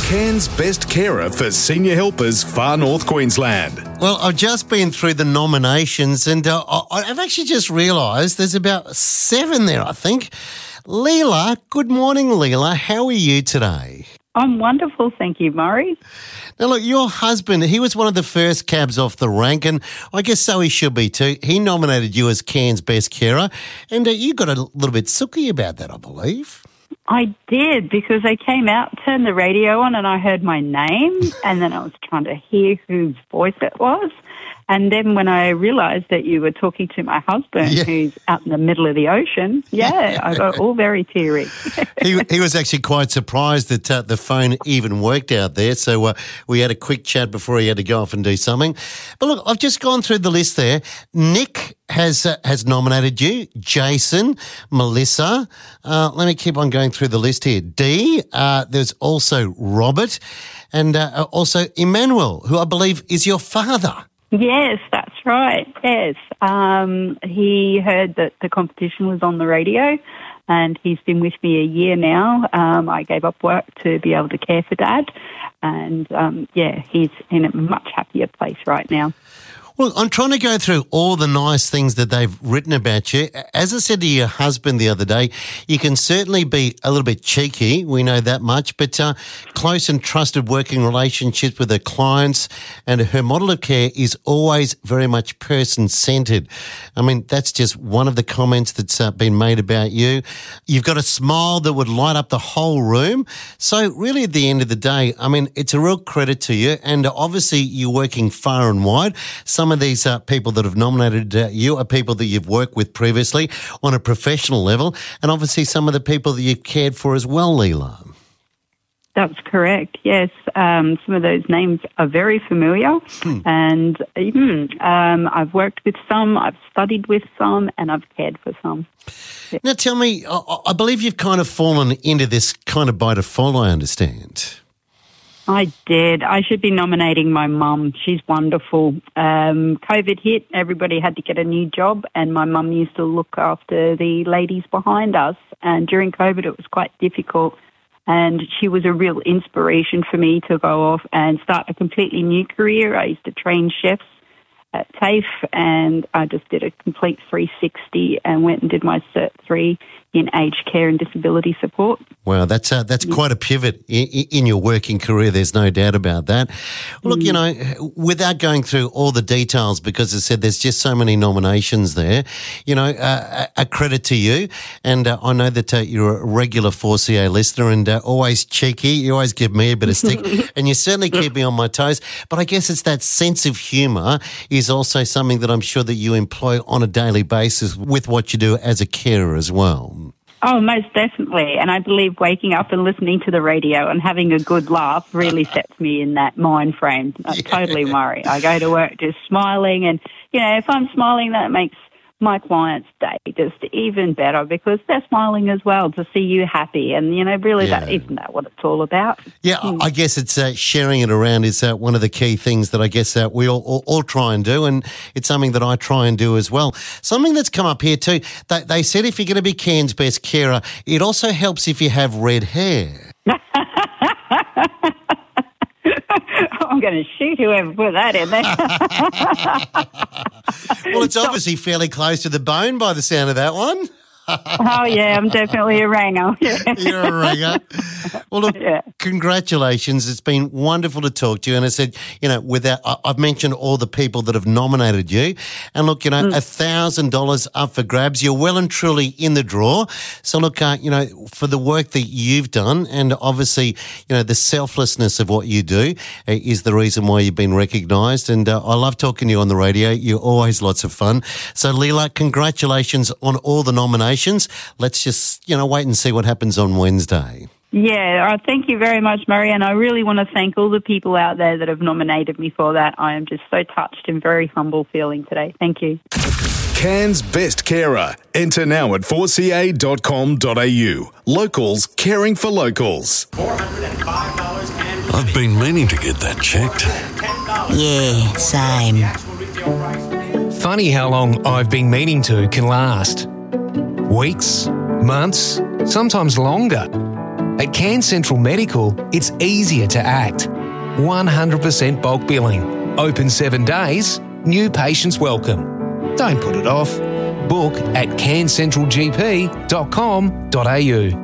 Cairns' best carer for senior helpers, Far North Queensland. Well, I've just been through the nominations and I've actually just realised there's about 7 there, I think. Leela, good morning, Leela. How are you today? I'm wonderful, thank you, Murray. Now, look, your husband, he was one of the first cabs off the rank, and I guess so he should be too. He nominated you as Cairns' best carer, and you got a little bit sooky about that, I believe. I did, because I came out, turned the radio on, and I heard my name, and then I was trying to hear whose voice it was. And then when I realised that you were talking to my husband, who's out in the middle of the ocean, I got all very teary. He was actually quite surprised that the phone even worked out there. So we had a quick chat before he had to go off and do something. But look, I've just gone through the list there. Nick has nominated you, Jason, Melissa. Let me keep on going through the list here. Dee, there's also Robert, and also Emmanuel, who I believe is your father. Yes, that's right. Yes. He heard that the competition was on the radio, and he's been with me a year now. I gave up work to be able to care for Dad, and he's in a much happier place right now. Well, I'm trying to go through all the nice things that they've written about you. As I said to your husband the other day, you can certainly be a little bit cheeky, we know that much, but close and trusted working relationships with her clients, and her model of care is always very much person-centred. I mean, that's just one of the comments that's been made about you. You've got a smile that would light up the whole room. So really at the end of the day, I mean, it's a real credit to you, and obviously you're working far and wide. Some of these people that have nominated you are people that you've worked with previously on a professional level, and obviously some of the people that you've cared for as well, Leela. That's correct, yes. Some of those names are very familiar, and I've worked with some, I've studied with some, and I've cared for some. Yeah. Now tell me, I believe you've kind of fallen into this kind of by default, I understand. I did. I should be nominating my mum. She's wonderful. COVID hit, everybody had to get a new job, and my mum used to look after the ladies behind us. And during COVID, it was quite difficult. And she was a real inspiration for me to go off and start a completely new career. I used to train chefs at TAFE, and I just did a complete 360 and went and did my Cert 3 in aged care and disability support. Wow, that's quite a pivot in your working career, there's no doubt about that. Look, you know, without going through all the details, because as I said, there's just so many nominations there, you know, a credit to you. And I know that you're a regular 4CA listener and always cheeky. You always give me a bit of stick and you certainly keep me on my toes. But I guess it's that sense of humour is also something that I'm sure that you employ on a daily basis with what you do as a carer as well. Oh, most definitely. And I believe waking up and listening to the radio and having a good laugh really sets me in that mind frame. Totally, Murray. I go to work just smiling, and, you know, if I'm smiling, that makes my client's day just even better because they're smiling as well to see you happy. And, you know, really, isn't that what it's all about? Yeah, I guess it's sharing it around is one of the key things that I guess we all try and do, and it's something that I try and do as well. Something that's come up here too, they said if you're going to be Cairns' best carer, it also helps if you have red hair. I'm going to shoot whoever put that in there. Well, it's obviously fairly close to the bone by the sound of that one. Oh, yeah, I'm definitely a ranger. You're a ranger. Well, look, congratulations. It's been wonderful to talk to you. And I said, you know, I've mentioned all the people that have nominated you. And look, you know, $1,000 up for grabs. You're well and truly in the draw. So look, you know, for the work that you've done and obviously, you know, the selflessness of what you do is the reason why you've been recognised. And I love talking to you on the radio. You're always lots of fun. So, Leela, congratulations on all the nominations. Let's just, you know, wait and see what happens on Wednesday. Yeah, thank you very much, Murray, and I really want to thank all the people out there that have nominated me for that. I am just so touched and very humble feeling today. Thank you. Cairns' best carer. Enter now at 4ca.com.au. Locals caring for locals. $405. I've been meaning to get that checked. Yeah, same. Funny how long I've been meaning to can last. Weeks, months, sometimes longer. At Cairns Central Medical, it's easier to act. 100% bulk billing. Open 7 days. New patients welcome. Don't put it off. Book at cairnscentralgp.com.au.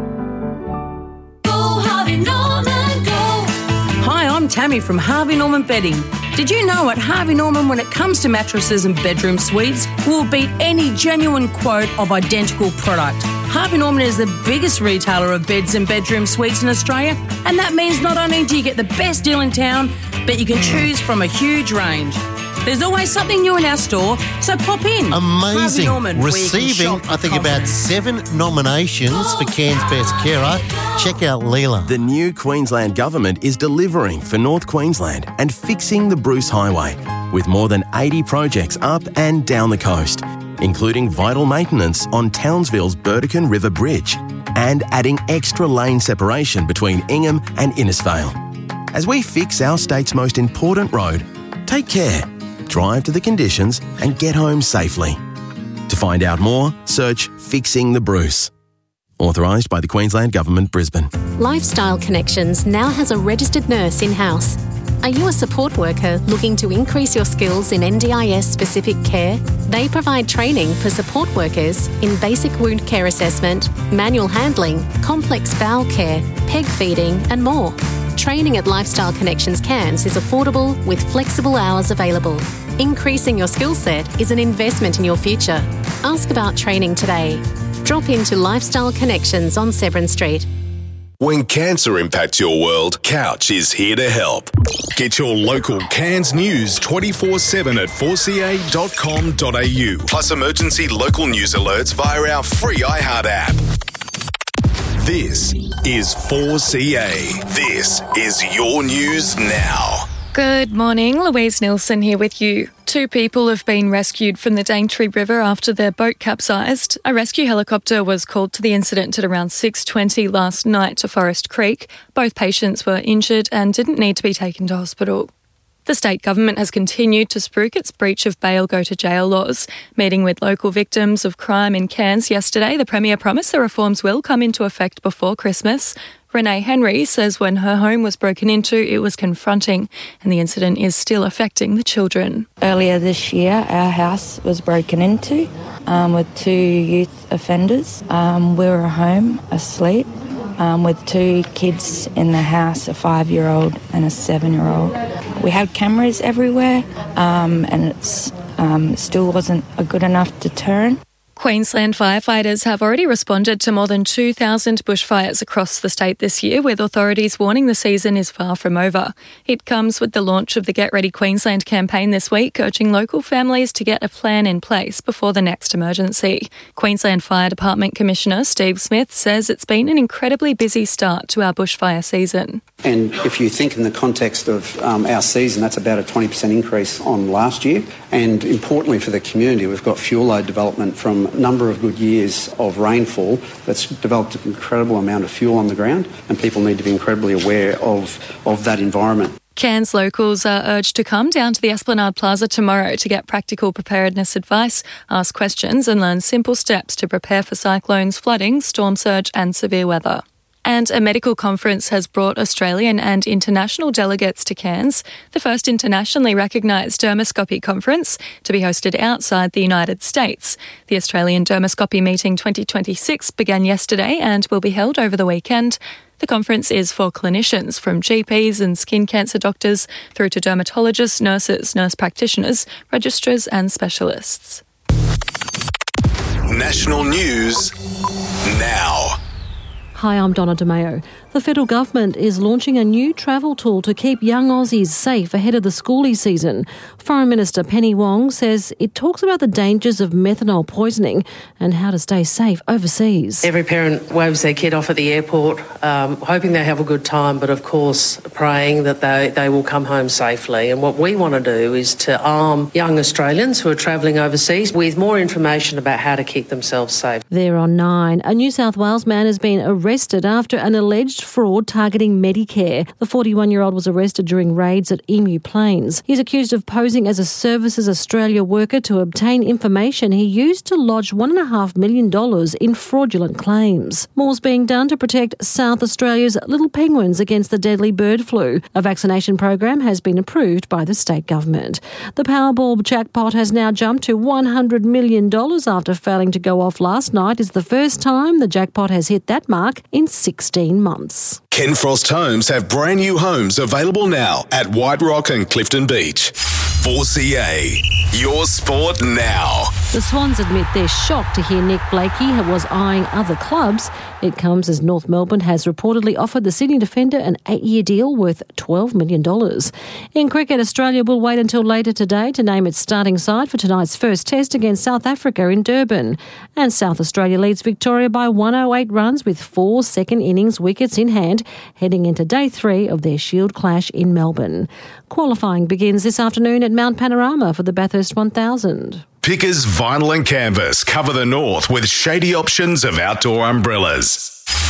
Hi, I'm Tammy from Harvey Norman Bedding. Did you know at Harvey Norman, when it comes to mattresses and bedroom suites, we'll beat any genuine quote of identical product. Harvey Norman is the biggest retailer of beds and bedroom suites in Australia, and that means not only do you get the best deal in town, but you can choose from a huge range. There's always something new in our store, so pop in. Amazing. Norman, receiving, I think, about 7 nominations for Cairns Best Carer. Check out Leela. The new Queensland Government is delivering for North Queensland and fixing the Bruce Highway, with more than 80 projects up and down the coast, including vital maintenance on Townsville's Burdekin River Bridge and adding extra lane separation between Ingham and Innisfail. As we fix our state's most important road, take care, drive to the conditions and get home safely. To find out more, search Fixing the Bruce. Authorised by the Queensland Government, Brisbane. Lifestyle Connections now has a registered nurse in-house. Are you a support worker looking to increase your skills in NDIS-specific care? They provide training for support workers in basic wound care assessment, manual handling, complex bowel care, peg feeding and more. Training at Lifestyle Connections Cairns is affordable with flexible hours available. Increasing your skill set is an investment in your future. Ask about training today. Drop into Lifestyle Connections on Severn Street. When cancer impacts your world, Couch is here to help. Get your local Cairns news 24/7 at 4ca.com.au. Plus emergency local news alerts via our free iHeart app. This is 4CA. This is your news now. Good morning, Louise Nilsson here with you. 2 people have been rescued from the Daintree River after their boat capsized. A rescue helicopter was called to the incident at around 6:20 last night to Forest Creek. Both patients were injured and didn't need to be taken to hospital. The state government has continued to spruik its breach of bail go to jail laws. Meeting with local victims of crime in Cairns yesterday, the Premier promised the reforms will come into effect before Christmas. Renee Henry says when her home was broken into, it was confronting, and the incident is still affecting the children. Earlier this year, our house was broken into with 2 youth offenders. We were home asleep with 2 kids in the house, a 5-year-old and a 7-year-old. We had cameras everywhere and it still wasn't a good enough deterrent. Queensland firefighters have already responded to more than 2,000 bushfires across the state this year, with authorities warning the season is far from over. It comes with the launch of the Get Ready Queensland campaign this week, urging local families to get a plan in place before the next emergency. Queensland Fire Department Commissioner Steve Smith says it's been an incredibly busy start to our bushfire season. And if you think in the context of our season, that's about a 20% increase on last year. And importantly for the community, we've got fuel load development from a number of good years of rainfall that's developed an incredible amount of fuel on the ground, and people need to be incredibly aware of that environment. Cairns locals are urged to come down to the Esplanade Plaza tomorrow to get practical preparedness advice, ask questions and learn simple steps to prepare for cyclones, flooding, storm surge and severe weather. And a medical conference has brought Australian and international delegates to Cairns, the first internationally recognised dermoscopy conference to be hosted outside the United States. The Australian Dermoscopy Meeting 2026 began yesterday and will be held over the weekend. The conference is for clinicians, from GPs and skin cancer doctors through to dermatologists, nurses, nurse practitioners, registrars and specialists. National news now. Hi, I'm Donna DeMeo. The federal government is launching a new travel tool to keep young Aussies safe ahead of the schoolie season. Foreign Minister Penny Wong says it talks about the dangers of methanol poisoning and how to stay safe overseas. Every parent waves their kid off at the airport, hoping they have a good time, but of course praying that they will come home safely. And what we want to do is to arm young Australians who are travelling overseas with more information about how to keep themselves safe. There on 9, a New South Wales man has been arrested arrested after an alleged fraud targeting Medicare. The 41-year-old was arrested during raids at Emu Plains. He's accused of posing as a Services Australia worker to obtain information he used to lodge $1.5 million in fraudulent claims. More's being done to protect South Australia's little penguins against the deadly bird flu. A vaccination program has been approved by the state government. The Powerball jackpot has now jumped to $100 million after failing to go off last night. It's the first time the jackpot has hit that mark in 16 months. Ken Frost Homes have brand new homes available now at White Rock and Clifton Beach. 4CA, your sport now. The Swans admit they're shocked to hear Nick Blakey was eyeing other clubs. It comes as North Melbourne has reportedly offered the Sydney defender an 8-year deal worth $12 million. In cricket, Australia will wait until later today to name its starting side for tonight's first test against South Africa in Durban. And South Australia leads Victoria by 108 runs with 4 second innings wickets in hand, heading into day 3 of their Shield clash in Melbourne. Qualifying begins this afternoon at Mount Panorama for the Bathurst 1000. Pickers Vinyl and Canvas cover the north with shady options of outdoor umbrellas.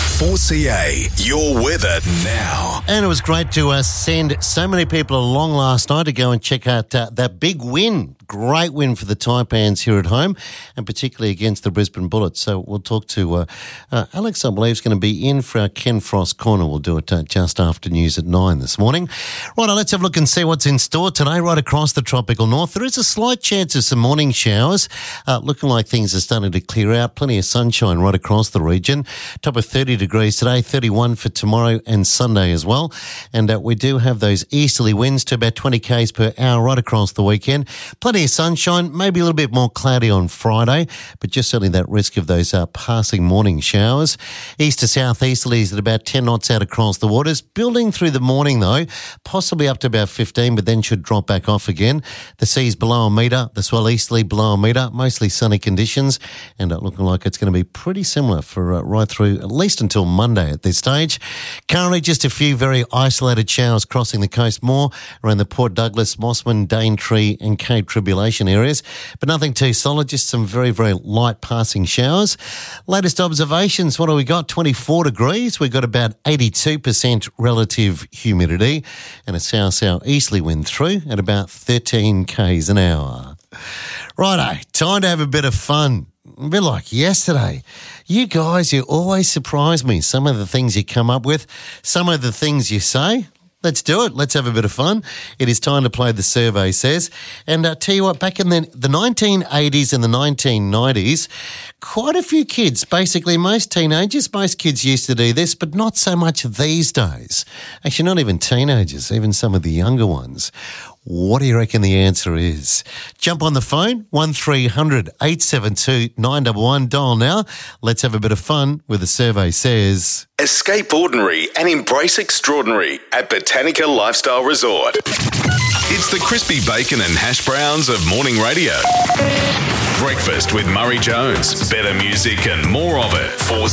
4CA, your weather now. And it was great to send so many people along last night to go and check out that big win. Great win for the Taipans here at home, and particularly against the Brisbane Bullets. So we'll talk to Alex, I believe, is going to be in for our Ken Frost Corner. We'll do it just after news at 9 this morning. Right, let's have a look and see what's in store today right across the tropical north. There is a slight chance of some morning showers, looking like things are starting to clear out. Plenty of sunshine right across the region. Top of 30 degrees today, 31 for tomorrow and Sunday as well. And we do have those easterly winds to about 20 k's per hour right across the weekend. Plenty of sunshine, maybe a little bit more cloudy on Friday, but just certainly that risk of those passing morning showers. East to southeasterlies at about 10 knots out across the waters. Building through the morning though, possibly up to about 15, but then should drop back off again. The sea's below a metre, the swell easterly below a metre, mostly sunny conditions, and looking like it's going to be pretty similar for right through at least until Monday at this stage. Currently just a few very isolated showers crossing the coast, more around the Port Douglas, Mossman, Daintree and Cape Tribulation areas, but nothing too solid, just some very, very light passing showers. Latest observations, what do we got? 24 degrees. We've got about 82% relative humidity and a south-southeasterly wind through at about 13 k's an hour. Righto, time to have a bit of fun. A bit like yesterday. You guys, you always surprise me. Some of the things you come up with, some of the things you say. Let's do it. Let's have a bit of fun. It is time to play The Survey Says. And tell you what, back in the 1980s and the 1990s, quite a few kids, basically most teenagers, most kids used to do this, but not so much these days. Actually, not even teenagers, even some of the younger ones. What do you reckon the answer is? Jump on the phone, 1300 872 911. Dial now. Let's have a bit of fun with The Survey Says. Escape ordinary and embrace extraordinary at Botanica Lifestyle Resort. It's the crispy bacon and hash browns of morning radio. Breakfast with Murray Jones. Better music and more of it. 4